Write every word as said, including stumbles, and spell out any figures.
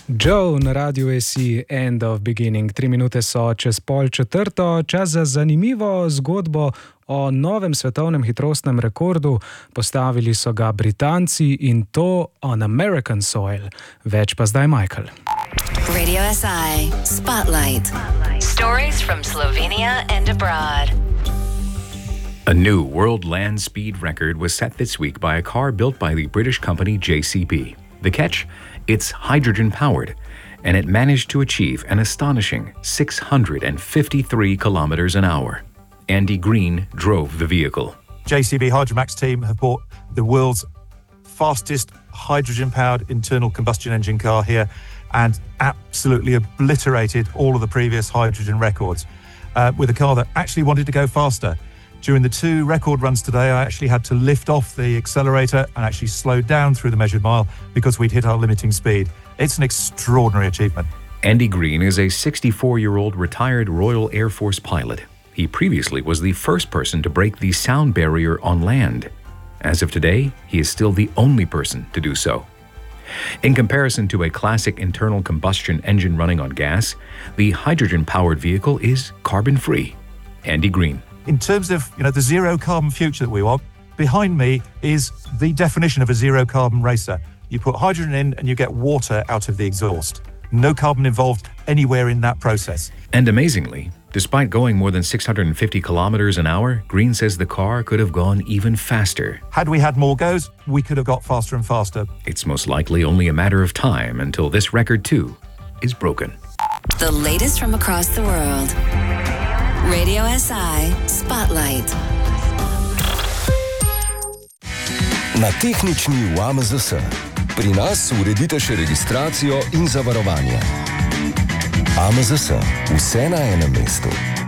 Joe na Radiu A C, End of Beginning. Tri minute so čez pol četrto. Čas za zanimivo zgodbo o novem svetovnem hitrostnem rekordu. Postavili so ga Britanci in to on American soil. Več pa zdaj Michael. Radio S I Spotlight. Stories from Slovenia and abroad. A new world land speed record was set this week by a car built by the British company J C B. The catch? It's hydrogen-powered, and it managed to achieve an astonishing six hundred fifty-three kilometers an hour. Andy Green drove the vehicle. J C B Hydromax team have bought the world's fastest hydrogen-powered internal combustion engine car here and absolutely obliterated all of the previous hydrogen records uh, with a car that actually wanted to go faster. During the two record runs today, I actually had to lift off the accelerator and actually slow down through the measured mile because we'd hit our limiting speed. It's an extraordinary achievement. Andy Green is a sixty-four-year-old retired Royal Air Force pilot. He previously was the first person to break the sound barrier on land. As of today, he is still the only person to do so. In comparison to a classic internal combustion engine running on gas, the hydrogen-powered vehicle is carbon-free. Andy Green. In terms of, you know, the zero carbon future that we want, behind me is the definition of a zero carbon racer. You put hydrogen in and you get water out of the exhaust. No carbon involved anywhere in that process. And amazingly, despite going more than six hundred fifty kilometers an hour, Green says the car could have gone even faster. Had we had more goes, we could have got faster and faster. It's most likely only a matter of time until this record too is broken. The latest from across the world. Radio S I Spotlight. Na tehnični U A M Z S. Pri nas uredite še registracijo in zavarovanje. A M Z S. Vse na enem mestu.